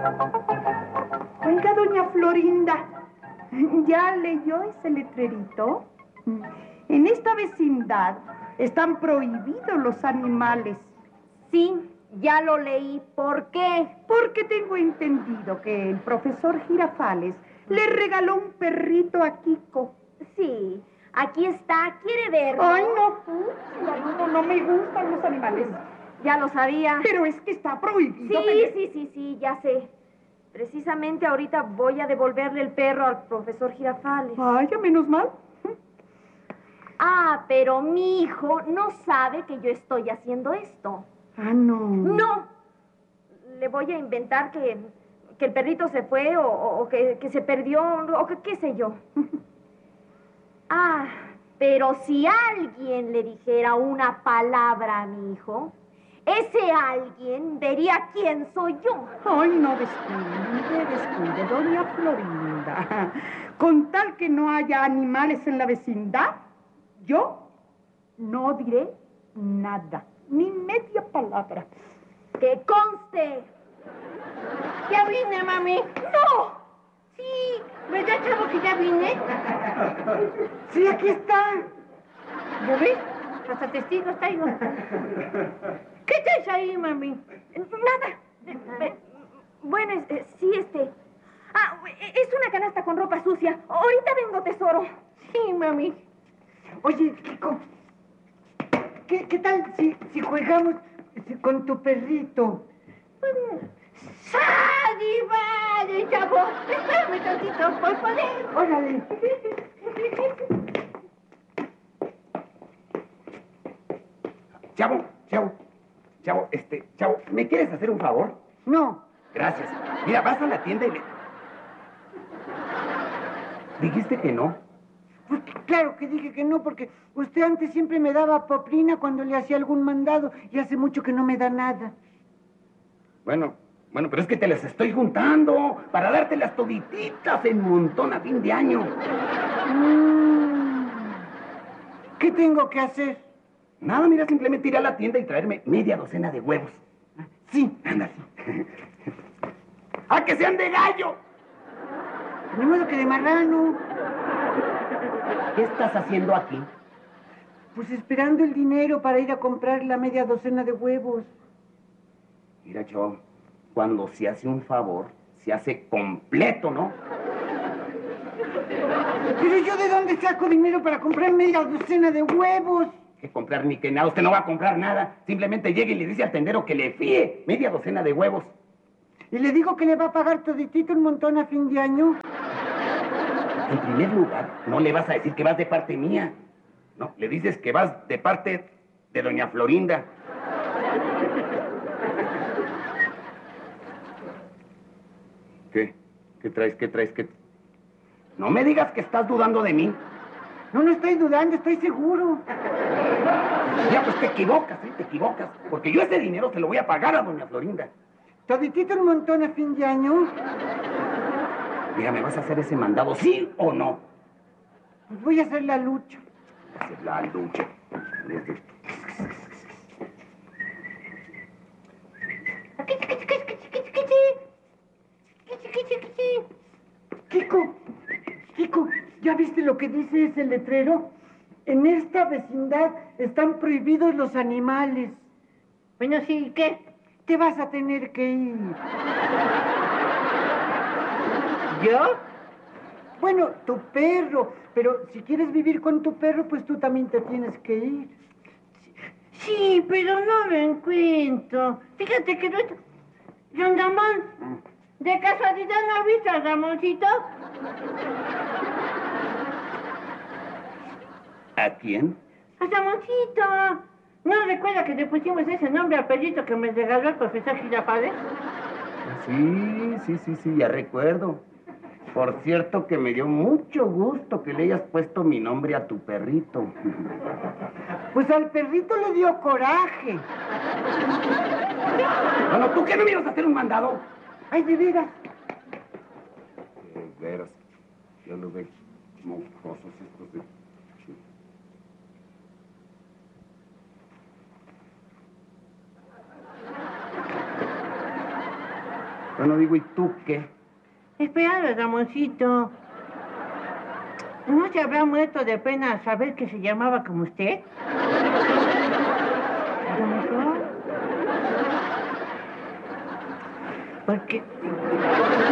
Oiga, doña Florinda, ¿ya leyó ese letrerito? En esta vecindad están prohibidos los animales. Sí, ya lo leí. ¿Por qué? Porque tengo entendido que el profesor Girafales le regaló un perrito a Kiko. Sí, aquí está. ¿Quiere verlo? Ay, no me gustan los animales. Ya lo sabía. Pero es que está prohibido. Sí, ya sé. Precisamente ahorita voy a devolverle el perro al profesor Girafales. Ay, ya menos mal. Ah, pero mi hijo no sabe que yo estoy haciendo esto. Ah, no. ¡No! Le voy a inventar que el perrito se fue o que se perdió o que qué sé yo. Ah, pero si alguien le dijera una palabra a mi hijo, ese alguien vería quién soy yo. Ay, no descuide, doña Florinda. Con tal que no haya animales en la vecindad, yo no diré nada, ni media palabra. ¡Que conste! Ya vine, mami. ¡No! Sí, ¿verdad, chavo, que ya vine? Sí, aquí está. ¿Ya ves? Hasta testigos traigo. ¿Qué traes ahí, mami? Nada. Bueno, sí, Ah, es una canasta con ropa sucia. Ahorita vengo, tesoro. Sí, mami. Oye, Kiko, ¿qué tal si jugamos con tu perrito? ¡Sadi, vale, chavo! Espérame tantito, por poder. Órale. Chavo, Chavo, ¿me quieres hacer un favor? No. Gracias. Mira, vas a la tienda y Dijiste que no. Pues claro que dije que no, porque usted antes siempre me daba poplina cuando le hacía algún mandado y hace mucho que no me da nada. Bueno, pero es que te las estoy juntando para dártelas todititas en montón a fin de año. ¿Qué tengo que hacer? Nada, mira, simplemente ir a la tienda y traerme media docena de huevos. Sí. Ándale. ¡Ah, que sean de gallo! Ni modo que de marrano. ¿Qué estás haciendo aquí? Pues esperando el dinero para ir a comprar la media docena de huevos. Mira, chavo, cuando se hace un favor, se hace completo, ¿no? Pero yo ¿de dónde saco dinero para comprar media docena de huevos? Que comprar ni que nada, usted no va a comprar nada. Simplemente llegue y le dice al tendero que le fíe media docena de huevos. Y le digo que le va a pagar toditito un montón a fin de año. En primer lugar, no le vas a decir que vas de parte mía. No, le dices que vas de parte de doña Florinda. ¿Qué? ¿Qué traes? No me digas que estás dudando de mí. No estoy dudando, estoy seguro. Ya, pues te equivocas, te equivocas. Porque yo ese dinero se lo voy a pagar a doña Florinda. ¿Toditito un montón a fin de año? Mira, ¿me vas a hacer ese mandado, sí o no? Pues voy a hacer la lucha. Hacer la lucha. Kiko, ¿ya viste lo que dice ese letrero? En esta vecindad están prohibidos los animales. Bueno, sí, ¿qué? Te vas a tener que ir. ¿Yo? Bueno, tu perro. Pero si quieres vivir con tu perro, pues tú también te tienes que ir. Sí, pero no lo encuentro. Fíjate que no está... Don Ramón, ¿de casualidad no has visto a Ramoncito? ¿A quién? A Ramoncito. ¿No recuerda que le pusimos ese nombre al perrito que me regaló el profesor Girafales? Sí, ya recuerdo. Por cierto que me dio mucho gusto que le hayas puesto mi nombre a tu perrito. Pues al perrito le dio coraje. Bueno, ¿tú qué no me ibas a hacer un mandado? Ay, de veras. De veras. Ya lo veo. Mocosos estos de... Bueno, digo, ¿y tú qué? Espera, Ramoncito. ¿No se habrá muerto de pena saber que se llamaba como usted? A lo mejor. Porque